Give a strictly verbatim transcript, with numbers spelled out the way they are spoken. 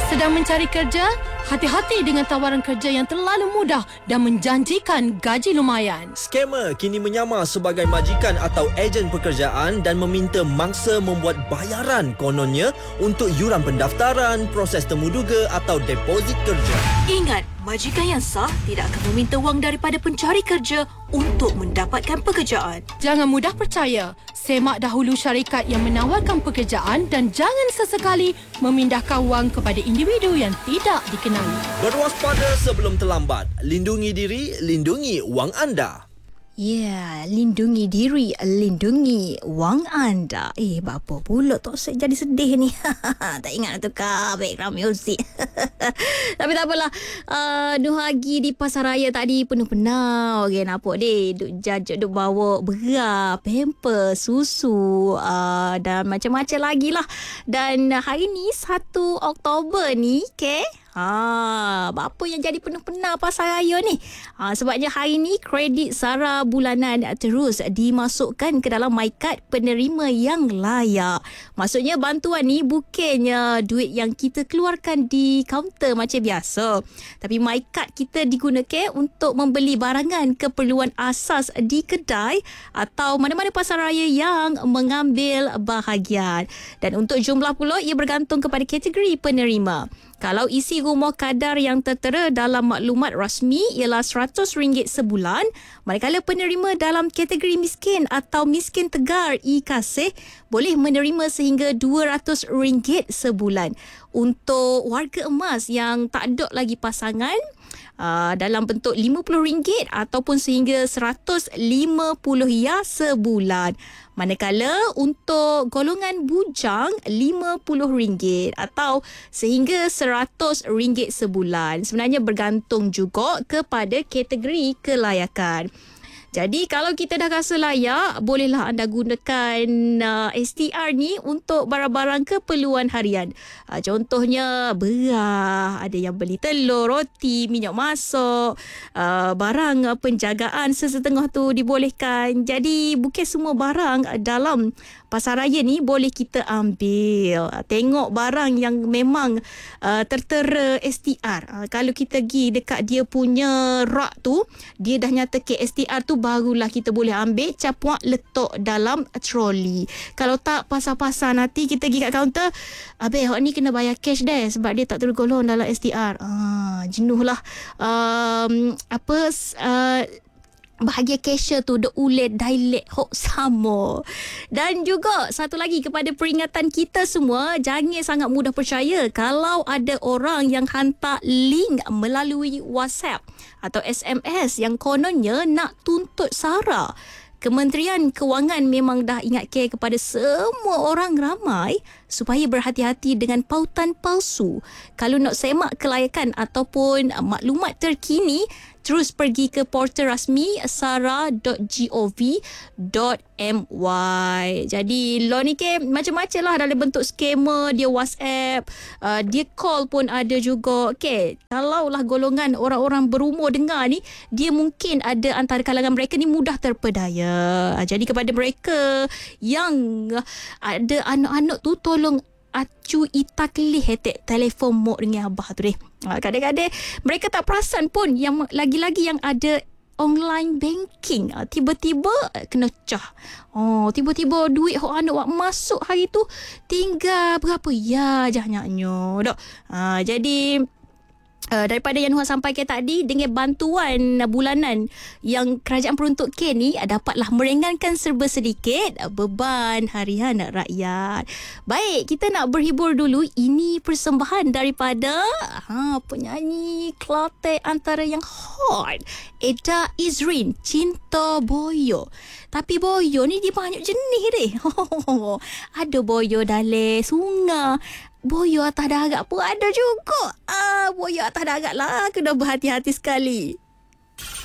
Sedang mencari kerja? Hati-hati dengan tawaran kerja yang terlalu mudah dan menjanjikan gaji lumayan. Skamer kini menyamar sebagai majikan atau ejen pekerjaan dan meminta mangsa membuat bayaran kononnya untuk yuran pendaftaran, proses temuduga atau deposit kerja. Ingat, majikan yang sah tidak akan meminta wang daripada pencari kerja untuk mendapatkan pekerjaan. Jangan mudah percaya. Semak dahulu syarikat yang menawarkan pekerjaan dan jangan sesekali memindahkan wang kepada individu yang tidak dikenali. Berwaspada sebelum terlambat. Lindungi diri, lindungi wang anda. Ya, yeah, lindungi diri, lindungi wang anda. Eh, apa pula Tok Sek jadi sedih ni? Tak ingat nak tukar background music. Tapi tak apalah. Uh, Nuh Hagi di Pasaraya tadi penuh penau. Okay, nampak deh. Duk jajak, duk bawa beras, pamper, susu uh, dan macam-macam lagi lah. Dan hari ni satu Oktober ni, okay? Ha, apa yang jadi penuh penau Pasaraya ni? Ha, sebabnya hari ni kredit sara bulanan terus dimasukkan ke dalam MyKad penerima yang layak. Maksudnya bantuan ni bukannya duit yang kita keluarkan di kaunter macam biasa. Tapi MyKad kita digunakan untuk membeli barangan keperluan asas di kedai atau mana-mana pasaraya yang mengambil bahagian. Dan untuk jumlah pula ia bergantung kepada kategori penerima. Kalau isi rumah kadar yang tertera dalam maklumat rasmi ialah seratus ringgit sebulan, manakala penerima dalam kategori miskin atau miskin tegar e-kasih boleh menerima sehingga dua ratus ringgit sebulan. Untuk warga emas yang tak ada lagi pasangan, Uh, dalam bentuk lima puluh ringgit ataupun sehingga seratus lima puluh ya sebulan. Manakala untuk golongan bujang lima puluh ringgit atau sehingga seratus ringgit sebulan. Sebenarnya bergantung juga kepada kategori kelayakan. Jadi kalau kita dah rasa layak, bolehlah anda gunakan uh, S T R ni untuk barang-barang keperluan harian. Uh, contohnya beras, ada yang beli telur, roti, minyak masak, uh, barang uh, penjagaan sesetengah tu dibolehkan. Jadi bukan semua barang dalam pasaraya ni boleh kita ambil. Uh, tengok barang yang memang uh, tertera S T R. Uh, kalau kita pergi dekat dia punya rak tu, dia dah nyatakan S T R tu, barulah kita boleh ambil, capuak, letak dalam troli. Kalau tak pasal-pasal nanti kita pergi kat kaunter, abeh hak ni kena bayar cash deh sebab dia tak tergolong dalam S T R. Ah, jenuh lah. Um, apa uh, bahagian cashier tu duk ulet dialect hok sama. Dan juga satu lagi kepada peringatan kita semua, jangan sangat mudah percaya kalau ada orang yang hantar link melalui WhatsApp atau S M S yang kononnya nak tuntut sara. Kementerian Kewangan memang dah ingatkan kepada semua orang ramai supaya berhati-hati dengan pautan palsu. Kalau nak semak kelayakan ataupun maklumat terkini, terus pergi ke portal rasmi sara dot gov dot my. Jadi law ni ke macam-macam lah dalam bentuk skema, dia WhatsApp, uh, dia call pun ada juga. Okay, kalau lah golongan orang-orang berumur dengar ni, dia mungkin ada antara kalangan mereka ni mudah terpedaya. Jadi kepada mereka yang ada anak-anak tu, tolong acu itaklih hetek telefon mok dengan abah tu deh. Kadang-kadang mereka tak perasan pun yang lagi-lagi yang ada online banking. Tiba-tiba kena cah. Oh, tiba-tiba duit hok anak wak masuk hari tu tinggal berapa ya jahnyaknya. Dok. Ha, jadi Uh, daripada yang Nuha sampaikan tadi, dengan bantuan bulanan yang kerajaan peruntukkan ni, dapatlah meringankan serba sedikit beban harian rakyat. Baik, kita nak berhibur dulu. Ini persembahan daripada ha, penyanyi Kelantan antara yang hot, Eda Izrin, Cinta Boyo. Tapi boyo ni dia banyak jenis deh. Ada boyo dalam sungai, boyo atas darat pun ada juga. Ah, boyo atas darat lah, kena berhati-hati sekali.